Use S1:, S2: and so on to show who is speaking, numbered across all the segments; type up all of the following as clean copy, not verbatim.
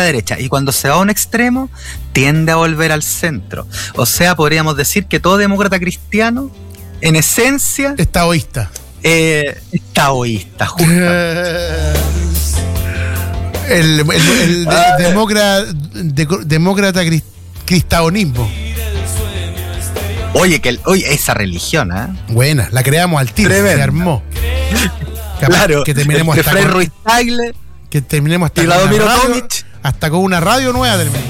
S1: derecha. Y cuando se va a un extremo, tiende a volver al centro. O sea, podríamos decir que todo demócrata cristiano, en esencia...
S2: es taoísta.
S1: Taoísta, justamente.
S2: El demócrata cristianismo.
S1: Oye, esa religión,
S2: Buena, la creamos al tiro, se armó.
S1: Claro,
S2: que terminemos
S1: hasta Fray Ruiz Tagle,
S2: que terminemos hasta
S1: y
S2: con
S1: Vladimir
S2: una radio,
S1: Tomic.
S2: hasta con una radio nueva terminamos.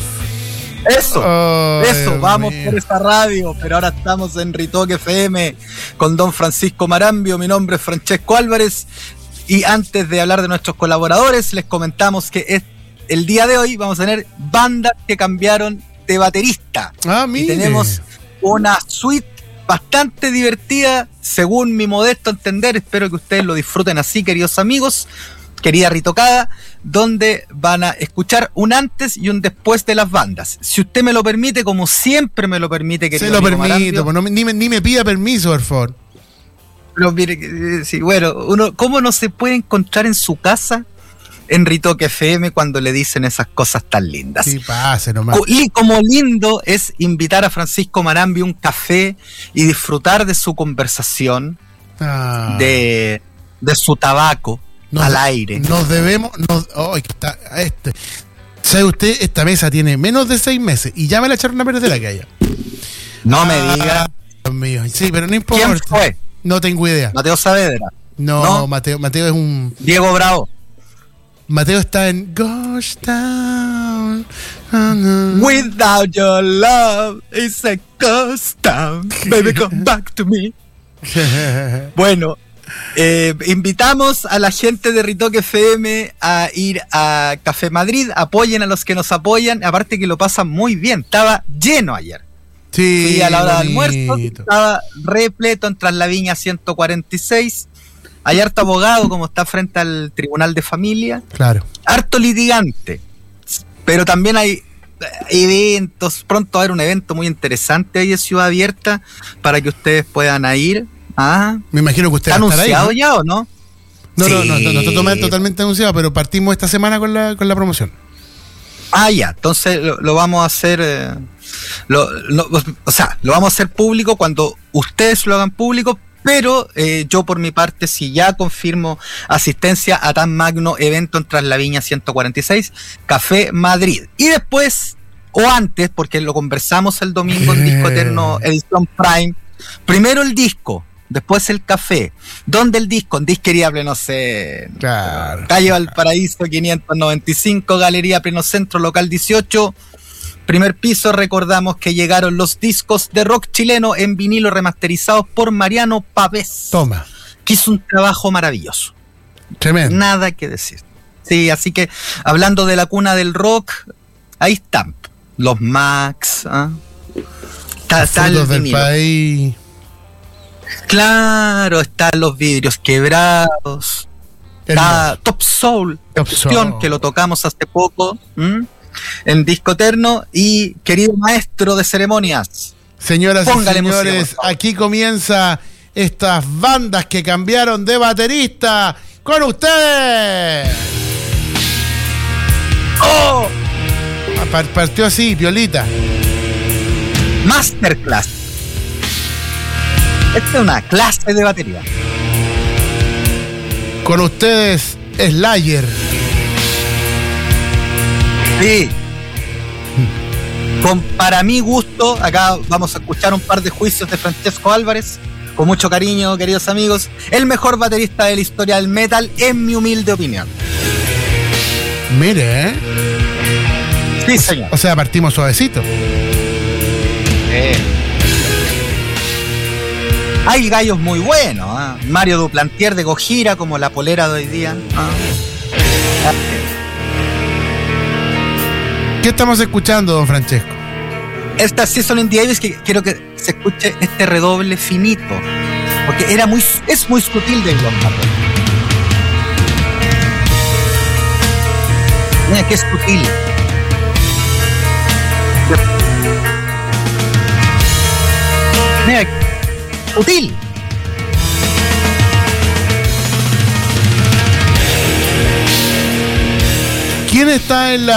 S1: Eso, vamos por esa radio, pero ahora estamos en Ritoque FM con don Francisco Marambio. Mi nombre es Francesco Álvarez y antes de hablar de nuestros colaboradores les comentamos que el día de hoy vamos a tener bandas que cambiaron de baterista.
S2: Mire.
S1: Y tenemos una suite bastante divertida, según mi modesto entender. Espero que ustedes lo disfruten así, queridos amigos, querida Ritocada, donde van a escuchar un antes y un después de las bandas. Si usted me lo permite, como siempre me lo permite, querido.
S2: Se lo permito,
S1: Marambio,
S2: pues ni me pida permiso, por favor.
S1: Pero mire, sí, bueno, ¿cómo no se puede encontrar en su casa en Ritoque FM cuando le dicen esas cosas tan lindas?
S2: Sí, pase nomás.
S1: Y como lindo es invitar a Francisco Marambio a un café y disfrutar de su conversación, de su tabaco al aire.
S2: Nos debemos... ¿Sabe usted? Esta mesa tiene menos de 6 meses y ya me la echaron a perder de la calle.
S1: No me diga.
S2: Dios mío. Sí, pero no importa.
S1: ¿Quién fue?
S2: No tengo idea.
S1: Mateo Saavedra.
S2: No, Mateo es un...
S1: Diego Bravo.
S2: Mateo está en Ghost Town.
S1: Without your love, it's a ghost town. Baby, come back to me. Bueno, invitamos a la gente de Ritoque FM a ir a Café Madrid. Apoyen a los que nos apoyan. Aparte que lo pasan muy bien. Estaba lleno ayer.
S2: Sí,
S1: fui a la hora del
S2: bonito.
S1: almuerzo. Estaba repleto en Traslaviña 146. Hay harto abogado, como está frente al Tribunal de Familia.
S2: Claro.
S1: Harto litigante. Pero también hay eventos. Pronto va a haber un evento muy interesante ahí en Ciudad Abierta para que ustedes puedan ir.
S2: Me imagino que usted
S1: ¿Está
S2: va a estar
S1: anunciado
S2: ahí,
S1: ya o no?
S2: No,
S1: Sí.
S2: no está totalmente anunciado, pero partimos esta semana con la promoción.
S1: Ya. Entonces lo vamos a hacer... lo vamos a hacer público cuando ustedes lo hagan público. Pero yo por mi parte, si ya confirmo asistencia a tan magno evento en Traslaviña 146, Café Madrid. Y después, o antes, porque lo conversamos el domingo en Disco Eterno edición Prime, primero el disco, después el café. ¿Dónde el disco? En Disqueriable, no sé,
S2: Claro.
S1: Calle Valparaíso 595, Galería Pleno Centro, local 18. Primer piso. Recordamos que llegaron los discos de rock chileno en vinilo remasterizados por Mariano Pavés.
S2: Toma.
S1: Que hizo un trabajo maravilloso.
S2: Tremendo.
S1: Nada que decir. Sí, así que hablando de la cuna del rock, ahí están los Max. Está el
S2: Frutos del
S1: vinilo.
S2: país.
S1: Claro, están los vidrios quebrados. Está Top Soul, que lo tocamos hace poco. En Disco Eterno. Y querido maestro de ceremonias,
S2: Señoras
S1: póngale
S2: y señores,
S1: música,
S2: aquí comienza estas bandas que cambiaron de baterista. ¡Con ustedes!
S1: ¡Oh!
S2: Partió así, Piolita.
S1: Masterclass. Esta es una clase de batería.
S2: Con ustedes, Slayer.
S1: Sí. Para mi gusto, acá vamos a escuchar un par de juicios de Francesco Álvarez, con mucho cariño, queridos amigos, el mejor baterista de la historia del metal, en mi humilde opinión.
S2: Mire,
S1: Sí, señor.
S2: O sea, partimos suavecito.
S1: Hay gallos muy buenos, Mario Duplantier de Gojira, como la polera de hoy día.
S2: ¿Qué estamos escuchando, don Francesco?
S1: Esta Season in the Abyss, que quiero que se escuche este redoble finito, porque es muy sutil de Iron Maiden. Mira que es sutil. Mira, sutil.
S2: ¿Quién está en la